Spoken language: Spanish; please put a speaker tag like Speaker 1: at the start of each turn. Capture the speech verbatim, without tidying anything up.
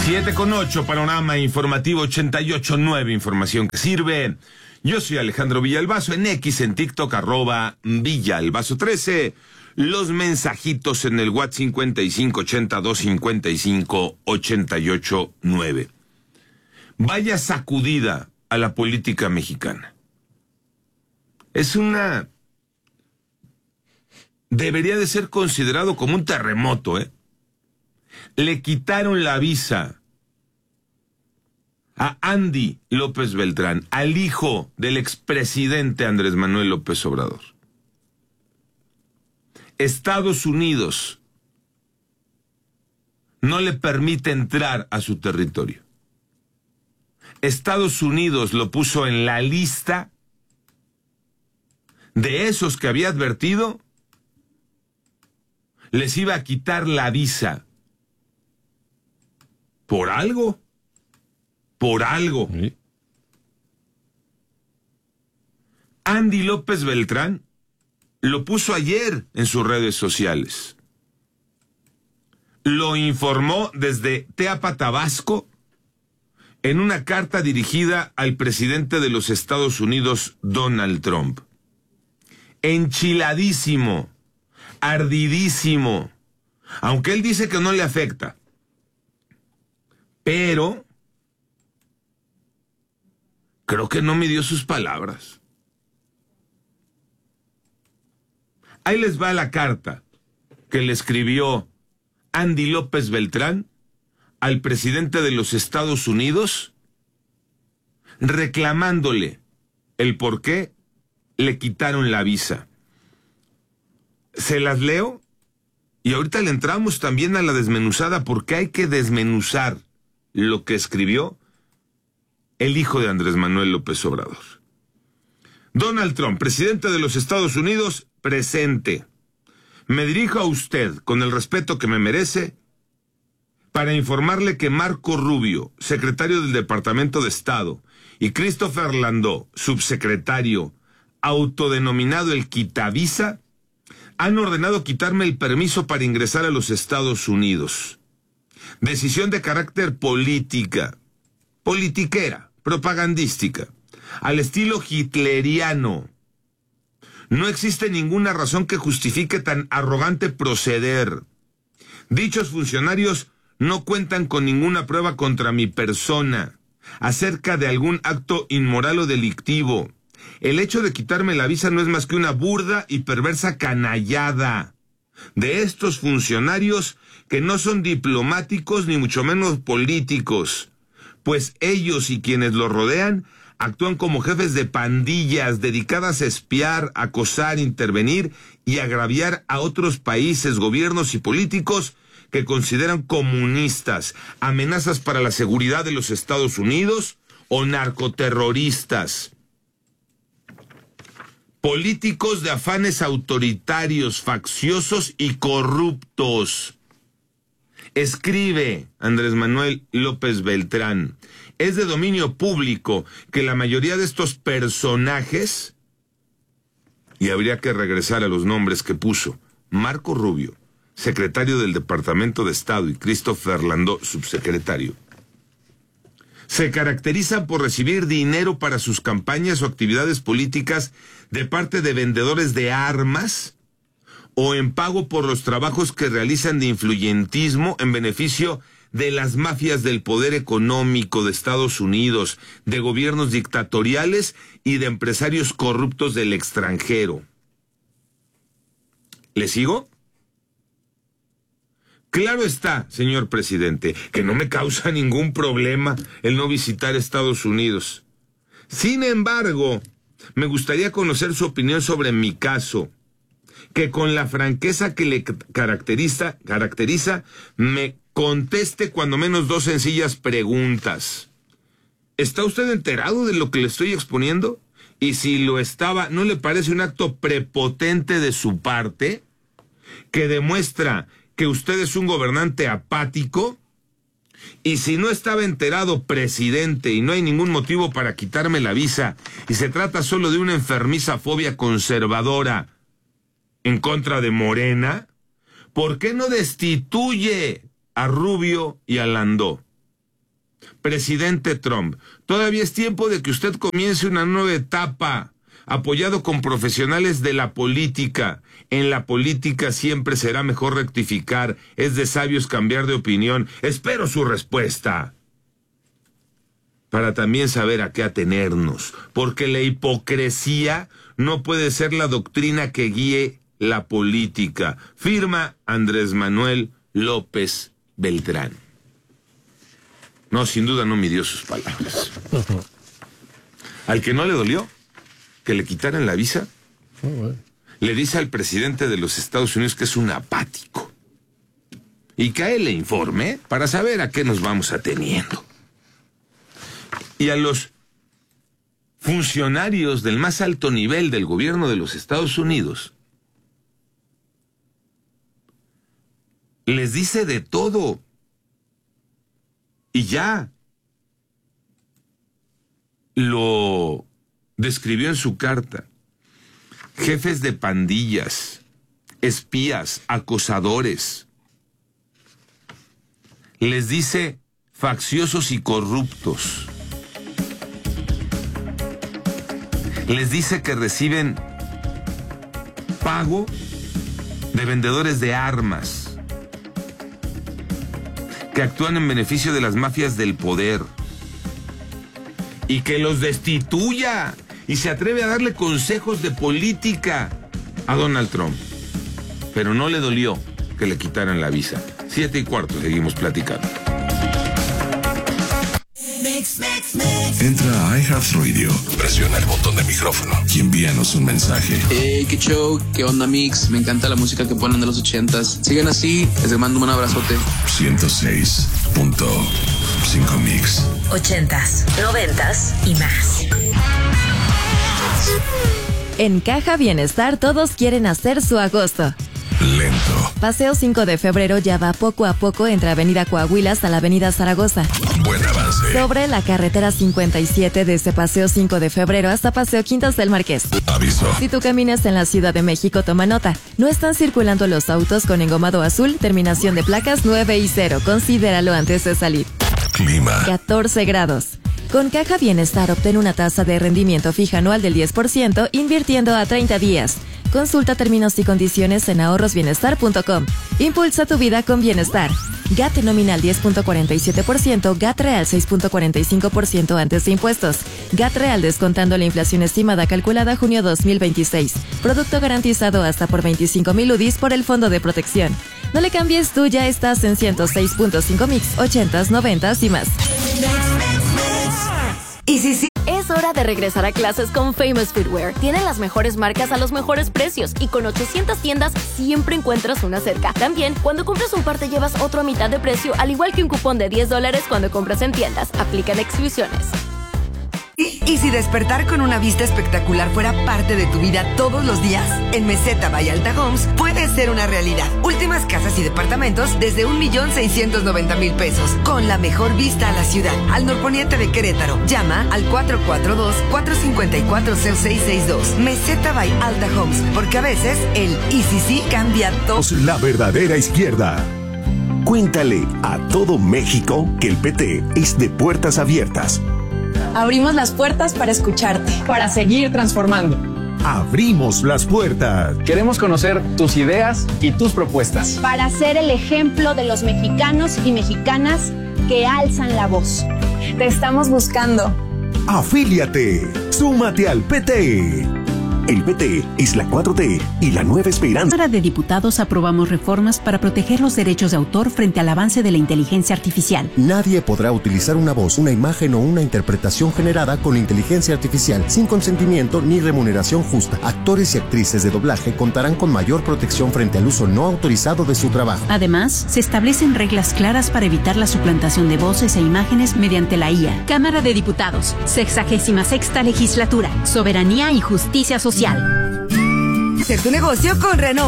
Speaker 1: siete con ocho, panorama informativo ochenta y ocho punto nueve, información que sirve. Yo soy Alejandro Villalbazo, en X, en TikTok, arroba Villalbazo trece. Los mensajitos en el WhatsApp cincuenta y cinco ochenta y dos cincuenta y cinco ochenta y ocho nueve. Vaya sacudida a la política mexicana. Es una... Debería de ser considerado como un terremoto, ¿eh? Le quitaron la visa a Andy López Beltrán, al hijo del expresidente Andrés Manuel López Obrador. Estados Unidos no le permite entrar a su territorio. Estados Unidos lo puso en la lista de esos que había advertido les iba a quitar la visa. Por algo. Por algo. ¿Sí? Andy López Beltrán lo puso ayer en sus redes sociales. Lo informó desde Teapa, Tabasco, en una carta dirigida al presidente de los Estados Unidos, Donald Trump. Enchiladísimo, ardidísimo, aunque él dice que no le afecta. Pero creo que no midió sus palabras. Ahí les va la carta que le escribió Andy López Beltrán al presidente de los Estados Unidos, reclamándole el por qué le quitaron la visa. Se las leo y ahorita le entramos también a la desmenuzada, porque hay que desmenuzar lo que escribió el hijo de Andrés Manuel López Obrador. Donald Trump, presidente de los Estados Unidos, presente. Me dirijo a usted con el respeto que me merece para informarle que Marco Rubio, secretario del Departamento de Estado, y Christopher Landó, subsecretario, autodenominado el quitavisa, han ordenado quitarme el permiso para ingresar a los Estados Unidos. Decisión de carácter política, politiquera, propagandística, al estilo hitleriano. No existe ninguna razón que justifique tan arrogante proceder. Dichos funcionarios no cuentan con ninguna prueba contra mi persona acerca de algún acto inmoral o delictivo. El hecho de quitarme la visa no es más que una burda y perversa canallada de estos funcionarios que no son diplomáticos ni mucho menos políticos, pues ellos y quienes los rodean actúan como jefes de pandillas dedicadas a espiar, acosar, intervenir y agraviar a otros países, gobiernos y políticos que consideran comunistas, amenazas para la seguridad de los Estados Unidos o narcoterroristas. Políticos de afanes autoritarios, facciosos y corruptos. Escribe Andrés Manuel López Beltrán. Es de dominio público que la mayoría de estos personajes, y habría que regresar a los nombres que puso, Marco Rubio, secretario del Departamento de Estado, y Christopher Landó, subsecretario, se caracterizan por recibir dinero para sus campañas o actividades políticas de parte de vendedores de armas o en pago por los trabajos que realizan de influyentismo en beneficio de las mafias del poder económico de Estados Unidos, de gobiernos dictatoriales y de empresarios corruptos del extranjero. ¿Le sigo? Claro está, señor presidente, que no me causa ningún problema el no visitar Estados Unidos. Sin embargo, me gustaría conocer su opinión sobre mi caso, que con la franqueza que le caracteriza, caracteriza, me conteste cuando menos dos sencillas preguntas. ¿Está usted enterado de lo que le estoy exponiendo? Y si lo estaba, ¿no le parece un acto prepotente de su parte que demuestra que usted es un gobernante apático? Y si no estaba enterado, presidente, y no hay ningún motivo para quitarme la visa, y se trata solo de una enfermiza fobia conservadora en contra de Morena, ¿por qué no destituye a Rubio y a Landó? Presidente Trump, todavía es tiempo de que usted comience una nueva etapa, apoyado con profesionales de la política. En la política siempre será mejor rectificar, es de sabios cambiar de opinión. Espero su respuesta, para también saber a qué atenernos, porque la hipocresía no puede ser la doctrina que guíe la política. Firma Andrés Manuel López Beltrán. No, sin duda no midió sus palabras. Al que no le dolió que le quitaran la visa, le dice al presidente de los Estados Unidos que es un apático y que a él le informe para saber a qué nos vamos ateniendo. Y a los funcionarios del más alto nivel del gobierno de los Estados Unidos les dice de todo. Y ya lo describió en su carta. Jefes de pandillas, espías, acosadores. Les dice facciosos y corruptos. Les dice que reciben pago de vendedores de armas, que actúan en beneficio de las mafias del poder, y que los destituya, y se atreve a darle consejos de política a Donald Trump. Pero no le dolió que le quitaran la visa. Siete y cuarto, seguimos platicando.
Speaker 2: Entra a iHeartRadio, presiona el botón de micrófono y envíanos un mensaje.
Speaker 3: Hey, qué show, qué onda, Mix. Me encanta la música que ponen de los ochentas. Sigan así, les mando un abrazote.
Speaker 2: ciento seis punto cinco Mix.
Speaker 4: Ochentas, noventas y más.
Speaker 5: En Caja Bienestar todos quieren hacer su agosto.
Speaker 2: Lento.
Speaker 5: Paseo cinco de febrero ya va poco a poco entre Avenida Coahuila hasta la Avenida Zaragoza.
Speaker 2: Buen avance.
Speaker 5: Sobre la carretera cincuenta y siete desde Paseo cinco de febrero hasta Paseo Quintas del Marqués.
Speaker 2: Aviso.
Speaker 5: Si tú caminas en la Ciudad de México, toma nota. No están circulando los autos con engomado azul, terminación de placas nueve y cero. Considéralo antes de salir.
Speaker 2: Clima.
Speaker 5: catorce grados. Con Caja Bienestar obtén una tasa de rendimiento fija anual del diez por ciento invirtiendo a treinta días. Consulta términos y condiciones en ahorros bienestar punto com. Impulsa tu vida con bienestar. G A T nominal diez punto cuarenta y siete por ciento, G A T real seis punto cuarenta y cinco por ciento antes de impuestos. G A T real descontando la inflación estimada calculada junio dos mil veintiséis. Producto garantizado hasta por veinticinco mil U D Is por el Fondo de Protección. No le cambies, tú ya estás en ciento seis punto cinco Mix, ochentas, noventas y más.
Speaker 4: Y si sí.
Speaker 6: Es hora de regresar a clases con Famous Footwear. Tienen las mejores marcas a los mejores precios y con ochocientas tiendas siempre encuentras una cerca. También, cuando compras un par te llevas otro a mitad de precio, al igual que un cupón de diez dólares cuando compras en tiendas. Aplican exclusiones.
Speaker 4: Y, y si despertar con una vista espectacular fuera parte de tu vida todos los días, en Meseta by Alta Homes puede ser una realidad. Últimas casas y departamentos desde un millón seiscientos noventa mil pesos, con la mejor vista a la ciudad, al norponiente de Querétaro. Llama al cuatro cuatro dos, cuatro cinco cuatro, cero seis seis dos. Meseta by Alta Homes, porque a veces el y si sí cambia todo.
Speaker 7: La verdadera izquierda. Cuéntale a todo México que el P T es de puertas abiertas.
Speaker 8: Abrimos las puertas para escucharte, para seguir transformando.
Speaker 7: Abrimos las puertas.
Speaker 9: Queremos conocer tus ideas y tus propuestas.
Speaker 10: Para ser el ejemplo de los mexicanos y mexicanas que alzan la voz.
Speaker 8: Te estamos buscando.
Speaker 7: Afíliate. Súmate al P T. El P T es la cuatro T y la nueva esperanza.
Speaker 11: En la Cámara de Diputados aprobamos reformas para proteger los derechos de autor frente al avance de la inteligencia artificial.
Speaker 12: Nadie podrá utilizar una voz, una imagen o una interpretación generada con inteligencia artificial sin consentimiento ni remuneración justa. Actores y actrices de doblaje contarán con mayor protección frente al uso no autorizado de su trabajo.
Speaker 11: Además, se establecen reglas claras para evitar la suplantación de voces e imágenes mediante la I A.
Speaker 13: Cámara de Diputados, sexagésima sexta legislatura, soberanía y justicia social.
Speaker 4: Hacer tu negocio con renombre.